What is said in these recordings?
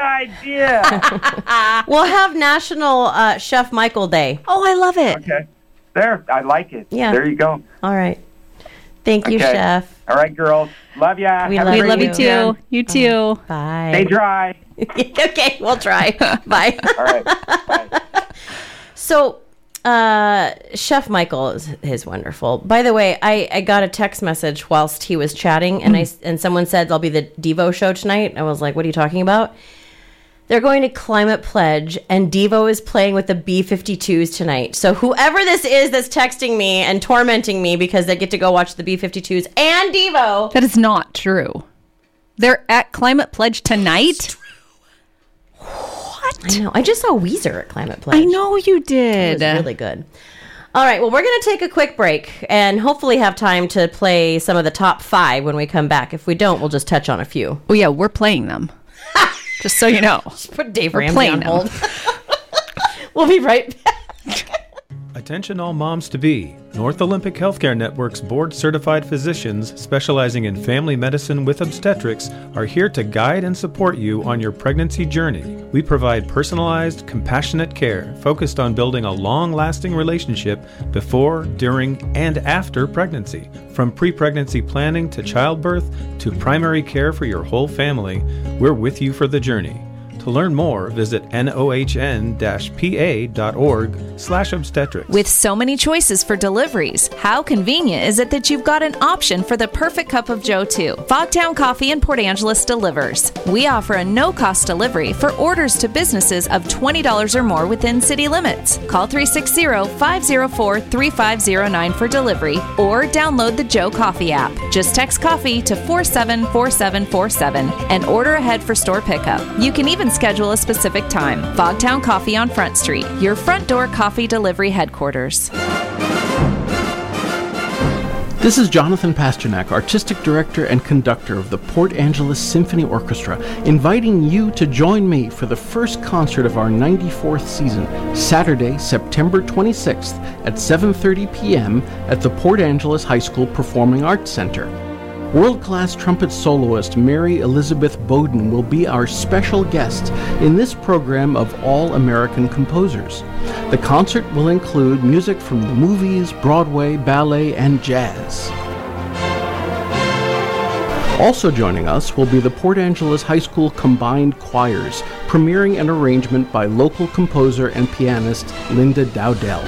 idea. We'll have National Chef Michael Day. Oh, I love it. Okay. There, I like it. Yeah. There you go. All right. Thank you, Chef. All right, girls. Love ya. We We love you too. You too. Bye. Stay dry. Okay, we'll try. Bye. All right. Bye. So, Chef Michael is wonderful. By the way, I got a text message whilst he was chatting, and someone said there'll be the Devo show tonight. I was like, "What are you talking about?" They're going to Climate Pledge, and Devo is playing with the B-52s tonight. So whoever this is that's texting me and tormenting me because they get to go watch the B-52s and Devo. That is not true. They're at Climate Pledge tonight? What? I know. I just saw Weezer at Climate Pledge. I know you It did. was really good. All right. Well, we're going to take a quick break and hopefully have time to play some of the top 5 when we come back. If we don't, we'll just touch on a few. Oh, yeah, we're playing them. Just so you know. Just put Dave We're Ramsey playing on them. hold. We'll be right back. Attention all moms-to-be. North Olympic Healthcare Network's board-certified physicians specializing in family medicine with obstetrics are here to guide and support you on your pregnancy journey. We provide personalized, compassionate care focused on building a long-lasting relationship before, during, and after pregnancy. From pre-pregnancy planning to childbirth to primary care for your whole family, we're with you for the journey. To learn more, visit nohn-pa.org/obstetrics. With so many choices for deliveries, how convenient is it that you've got an option for the perfect cup of joe, too? Fogtown Coffee in Port Angeles delivers. We offer a no-cost delivery for orders to businesses of $20 or more within city limits. Call 360-504-3509 for delivery or download the Joe Coffee app. Just text coffee to 474747 and order ahead for store pickup. You can even schedule a specific time. Fogtown Coffee on Front Street, your front door coffee delivery headquarters. This is Jonathan Pasternak, Artistic Director and Conductor of the Port Angeles Symphony Orchestra, inviting you to join me for the first concert of our 94th season, Saturday, September 26th at 7:30 p.m. at the Port Angeles High School Performing Arts Center. World-class trumpet soloist Mary Elizabeth Bowden will be our special guest in this program of all-American composers. The concert will include music from the movies, Broadway, ballet, and jazz. Also joining us will be the Port Angeles High School Combined Choirs, premiering an arrangement by local composer and pianist Linda Dowdell.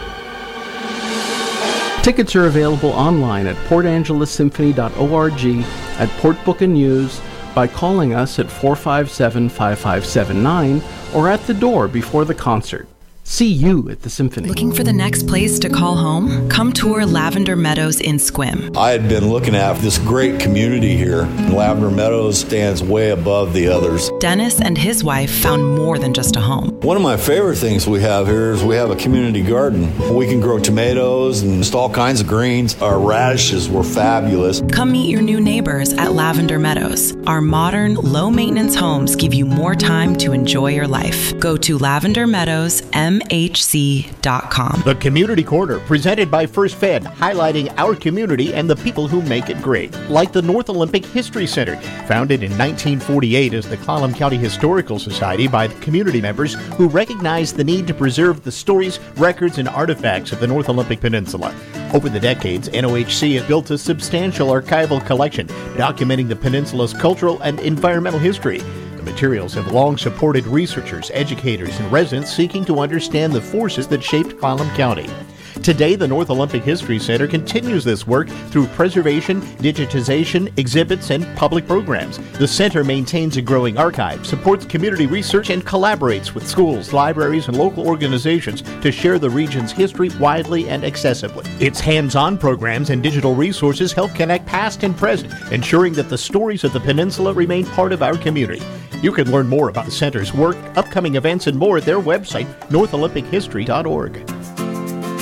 Tickets are available online at portangelessymphony.org, at Port Book and News, by calling us at 457-5579, or at the door before the concert. See you at the Symphony. Looking for the next place to call home? Come tour Lavender Meadows in Sequim. I had been looking at this great community here. Lavender Meadows stands way above the others. Dennis and his wife found more than just a home. One of my favorite things we have here is we have a community garden. We can grow tomatoes and just all kinds of greens. Our radishes were fabulous. Come meet your new neighbors at Lavender Meadows. Our modern, low-maintenance homes give you more time to enjoy your life. Go to lavendermeadowsmhc.com. The Community Corner, presented by First Fed, highlighting our community and the people who make it great. Like the North Olympic History Center, founded in 1948 as the Clallam County Historical Society by the community members who recognized the need to preserve the stories, records, and artifacts of the North Olympic Peninsula. Over the decades, NOHC has built a substantial archival collection documenting the peninsula's cultural and environmental history. The materials have long supported researchers, educators, and residents seeking to understand the forces that shaped Clallam County. Today, the North Olympic History Center continues this work through preservation, digitization, exhibits, and public programs. The center maintains a growing archive, supports community research, and collaborates with schools, libraries, and local organizations to share the region's history widely and accessibly. Its hands-on programs and digital resources help connect past and present, ensuring that the stories of the peninsula remain part of our community. You can learn more about the center's work, upcoming events, and more at their website, northolympichistory.org.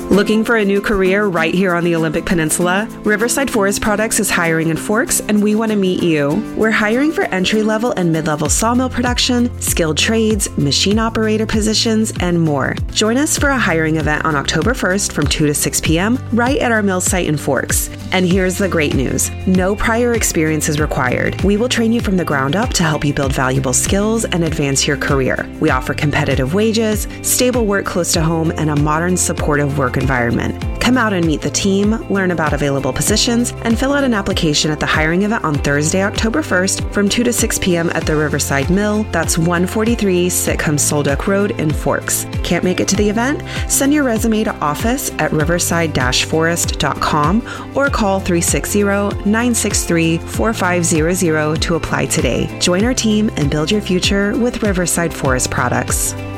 Looking for a new career right here on the Olympic Peninsula? Riverside Forest Products is hiring in Forks, and we want to meet you. We're hiring for entry-level and mid-level sawmill production, skilled trades, machine operator positions, and more. Join us for a hiring event on October 1st from 2 to 6 p.m. right at our mill site in Forks. And here's the great news. No prior experience is required. We will train you from the ground up to help you build valuable skills and advance your career. We offer competitive wages, stable work close to home, and a modern, supportive work environment. Come out and meet the team, learn about available positions, and fill out an application at the hiring event on Thursday, October 1st from 2 to 6 p.m. at the Riverside Mill. That's 143 Sitcom Solduck Road in Forks. Can't make it to the event? Send your resume to office@riverside-forest.com or call 360-963-4500 to apply today. Join our team and build your future with Riverside Forest Products.